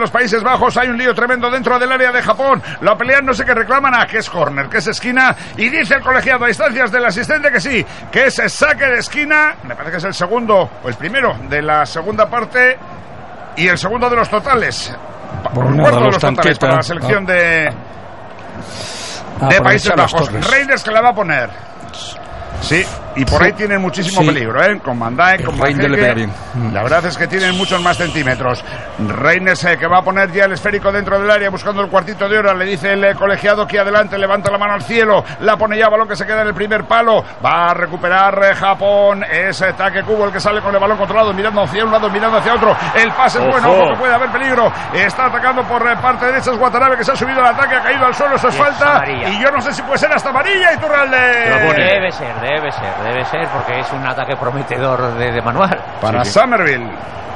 los Países Bajos. Hay un lío tremendo dentro del área de Japón. La pelean, no sé qué reclaman, que es córner, que es esquina, y dice el colegiado a instancias del asistente que sí, que es saque de esquina. Me parece que es el segundo o el primero de la segunda parte y el segundo de los totales. El cuarto de los totales para la selección de Países Bajos. Reinders que la va a poner. Sí, y por ahí tienen muchísimo peligro, con Van Dijk, con Van Dijk. La verdad es que tienen muchos más centímetros. Reinders que va a poner ya el esférico dentro del área buscando el cuartito de hora. Le dice el colegiado que adelante, levanta la mano al cielo, la pone ya, balón que se queda en el primer palo. Va a recuperar Japón. Es Takekubo el que sale con el balón controlado, mirando hacia un lado, mirando hacia otro. El pase es bueno, ojo que puede haber peligro. Está atacando por parte derecha, es Watanabe que se ha subido al ataque, ha caído al suelo, eso es falta. Amarilla. Y yo no sé si puede ser hasta amarilla. Iturralde. Debe ser, porque es un ataque prometedor de manual. Para Summerville,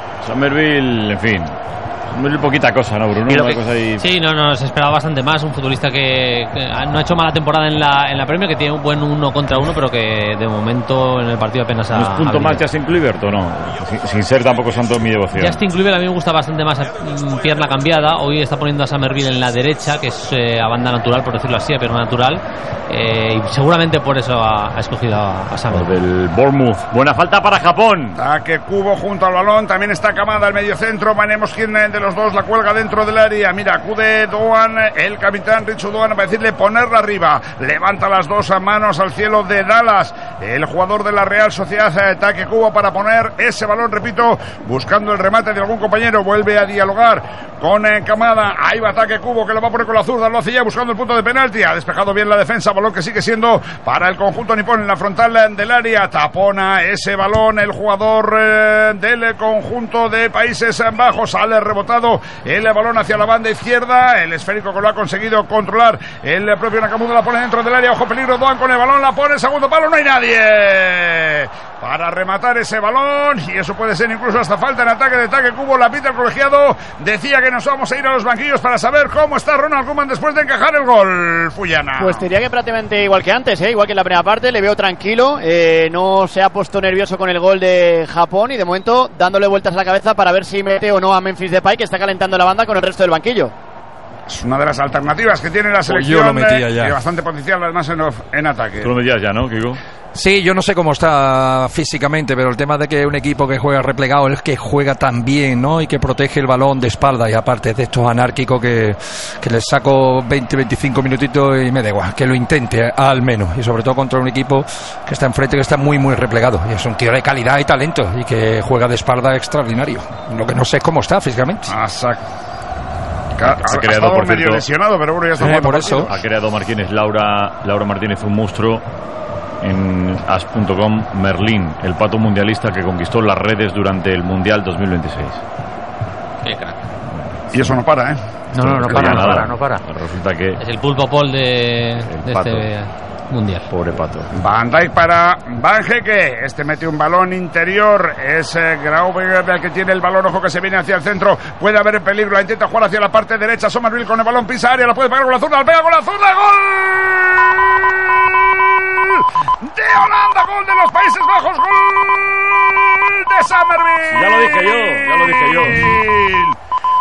en fin. Muy poquita cosa, ¿no, Bruno? Una cosa ahí... Sí, no, se esperaba bastante más. Un futbolista que no ha hecho mala temporada en la Premier, que tiene un buen 1 contra 1, pero que de momento en el partido apenas ha... ¿Es punto más Justin Kluivert o no? Sin ser tampoco santo de mi devoción. Justin Kluivert a mí me gusta bastante más pierna cambiada. Hoy está poniendo a Summerville en la derecha, que es a banda natural, por decirlo así, a pierna natural. Y seguramente por eso ha escogido a Summerville. Del Bournemouth. Buena falta para Japón. Takekubo junto al balón. También está Kamada al medio centro. Veremos quién de los dos la cuelga dentro del área. Mira, acude Doan, el capitán Richard Doan, para decirle ponerla arriba. Levanta las dos manos al cielo de Dallas, el jugador de la Real Sociedad, Takekubo, para poner ese balón, repito, buscando el remate de algún compañero. Vuelve a dialogar con Kamada. Ahí va Takekubo, que lo va a poner con la zurda, lo hace ya buscando el punto de penalti. Ha despejado bien la defensa, balón que sigue siendo para el conjunto nipón en la frontal del área. Tapona ese balón el jugador del conjunto de Países Bajos. Sale rebotado el balón hacia la banda izquierda, el esférico que lo ha conseguido controlar el propio Nakamura, la pone dentro del área, ojo peligro, Doan con el balón, la pone, segundo palo, no hay nadie para rematar ese balón, y eso puede ser incluso hasta falta en ataque de Takekubo. La pita el colegiado, decía que nos vamos a ir a los banquillos para saber cómo está Ronald Koeman después de encajar el gol. Fuyana. Pues diría que prácticamente igual que antes, igual que en la primera parte, le veo tranquilo, no se ha puesto nervioso con el gol de Japón, y de momento dándole vueltas a la cabeza para ver si mete o no a Memphis Depay, que está calentando la banda con el resto del banquillo. Es una de las alternativas que tiene la selección, yo lo metía ya. Y bastante potencial además en ataque. Tú lo metías ya, ¿no, Kiko? Sí, yo no sé cómo está físicamente, pero el tema de que un equipo que juega replegado es que juega tan bien, ¿no? Y que protege el balón de espalda, y aparte de estos anárquicos que les saco 20-25 minutitos y me da igual, que lo intente al menos, y sobre todo contra un equipo que está enfrente, que está muy replegado, y es un tío de calidad y talento y que juega de espalda extraordinario. Lo que no sé es cómo está físicamente. Ha creado, por medio lesionado, pero bueno, ya está por eso. Ha creado Martínez, Laura Martínez, un monstruo en as.com. Merlín, el pato mundialista que conquistó las redes durante el Mundial 2026. Qué crack. Y eso no para, No para. Resulta que es el pulpo Paul de este mundial. Pobre pato. Van Dijk para Van Hecke. Este mete un balón interior. Es Grauberger el que tiene el balón. Ojo que se viene hacia el centro. Puede haber peligro. La intenta jugar hacia la parte derecha. Summerville con el balón. Pisa área. La puede pegar con la zurda. La pega con la zurda. ¡Gol! De Holanda. Gol de los Países Bajos. Gol de Summerville. Ya lo dije yo.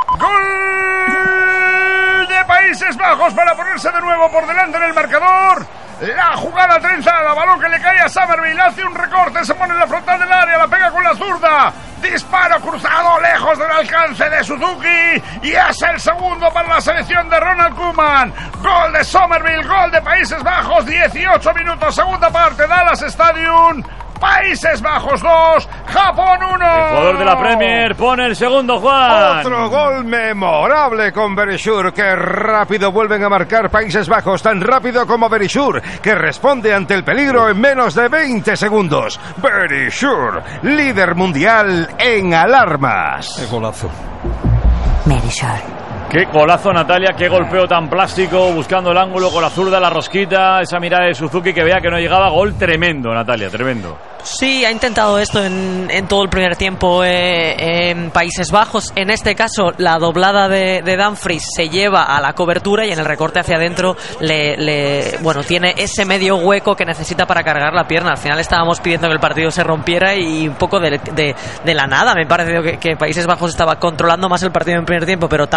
Gol de Países Bajos para ponerse de nuevo por delante en el marcador. La jugada trenzada, balón que le cae a Summerville, hace un recorte, se pone en la frontal del área, la pega con la zurda, disparo cruzado lejos del alcance de Suzuki, y es el segundo para la selección de Ronald Koeman. Gol de Summerville, gol de Países Bajos, 18 minutos, segunda parte, Dallas Stadium. Países Bajos 2, Japón 1. El jugador de la Premier pone el segundo, Juan. Otro gol memorable con Verisure, que rápido vuelven a marcar Países Bajos, tan rápido como Verisure, que responde ante el peligro en menos de 20 segundos. Verisure, líder mundial en alarmas. Qué golazo. Verisure. Qué golazo, Natalia, qué golpeo tan plástico, buscando el ángulo con la zurda, la rosquita, esa mirada de Suzuki que veía que no llegaba. Gol tremendo, Natalia, tremendo. Sí, ha intentado esto en todo el primer tiempo en Países Bajos. En este caso, la doblada de Dumfries se lleva a la cobertura, y en el recorte hacia adentro tiene ese medio hueco que necesita para cargar la pierna. Al final estábamos pidiendo que el partido se rompiera, y un poco de la nada me ha parecido que Países Bajos estaba controlando más el partido en primer tiempo, pero